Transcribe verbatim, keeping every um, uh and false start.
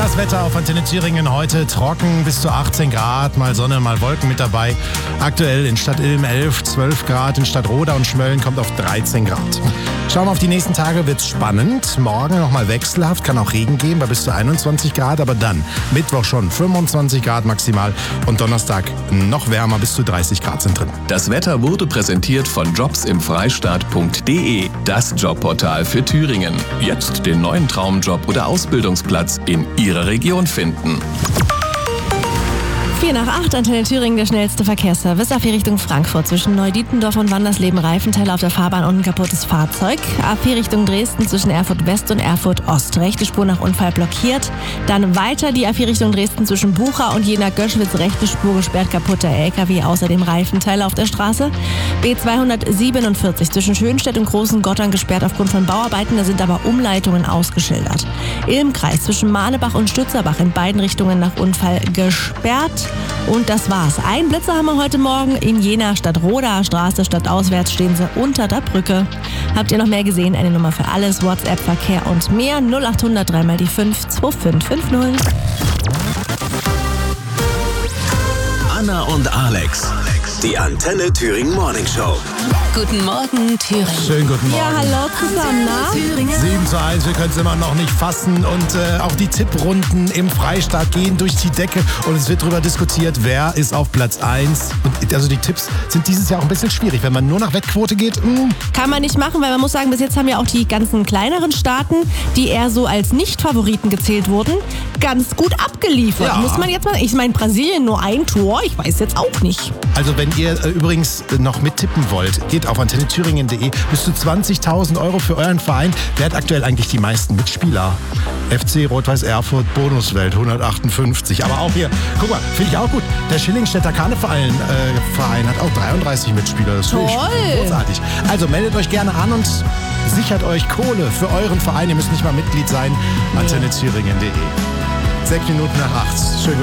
Das Wetter auf Antenne Thüringen heute trocken, bis zu achtzehn Grad, mal Sonne, mal Wolken mit dabei. Aktuell in Stadt Ilm elf, zwölf Grad, in Stadt Roda und Schmölln kommt auf dreizehn Grad. Schauen wir auf die nächsten Tage, wird's spannend. Morgen nochmal wechselhaft, kann auch Regen geben bei bis zu einundzwanzig Grad, aber dann Mittwoch schon fünfundzwanzig Grad maximal und Donnerstag noch wärmer, bis zu dreißig Grad sind drin. Das Wetter wurde präsentiert von jobs im freistaat punkt de, das Jobportal für Thüringen. Jetzt den neuen Traumjob oder Ausbildungsplatz in Ihrer Region finden. vier nach acht, Antenne Thüringen, der schnellste Verkehrsservice. A vier Richtung Frankfurt zwischen Neudietendorf und Wandersleben-Reifenthal auf der Fahrbahn und ein kaputtes Fahrzeug. A vier Richtung Dresden zwischen Erfurt West und Erfurt Ost. Rechte Spur nach Unfall blockiert. Dann weiter die A vier Richtung Dresden zwischen Bucha und Jena-Göschwitz. Rechte Spur gesperrt, kaputter L K W. Außerdem Reifenteile auf der Straße. B zweihundertsiebenundvierzig zwischen Schönstedt und Großen Gottern gesperrt aufgrund von Bauarbeiten. Da sind aber Umleitungen ausgeschildert. Ilmkreis zwischen Mahnebach und Stützerbach in beiden Richtungen nach Unfall gesperrt. Und das war's. Ein Blitzer haben wir heute Morgen in Jena, Stadt Roda, Straße, stadtauswärts stehen sie unter der Brücke. Habt ihr noch mehr gesehen? Eine Nummer für alles, WhatsApp, Verkehr und mehr. null acht hundert drei mal die fünf zwei fünf fünf null. Anna und Alex, die Antenne Thüringen Morning Show. Guten Morgen, Thüringen. Schönen guten Morgen. Ja, hallo zusammen, na? sieben zu eins, wir können es immer noch nicht fassen und äh, auch die Tipprunden im Freistaat gehen durch die Decke und es wird darüber diskutiert, wer ist auf Platz eins. Und also die Tipps sind dieses Jahr auch ein bisschen schwierig, wenn man nur nach Wettquote geht. Mh. Kann man nicht machen, weil man muss sagen, bis jetzt haben ja auch die ganzen kleineren Staaten, die eher so als Nicht-Favoriten gezählt wurden, ganz gut abgeliefert. Ja. Muss man jetzt mal, ich meine, Brasilien nur ein Tor, ich weiß jetzt auch nicht. Also wenn ihr äh, übrigens noch mittippen wollt, geht auf antenne thüringen punkt de. Bis zu zwanzigtausend Euro für euren Verein. Wer hat aktuell eigentlich die meisten Mitspieler? F C Rot-Weiß Erfurt, Bonuswelt, hundertachtundfünfzig. Aber auch hier, guck mal, finde ich auch gut. Der Schillingstädter Karneverein äh, Verein hat auch dreiunddreißig Mitspieler. Das finde ich großartig. Also meldet euch gerne an und sichert euch Kohle für euren Verein. Ihr müsst nicht mal Mitglied sein. antenne thüringen punkt de. Sechs Minuten nach acht. Schön.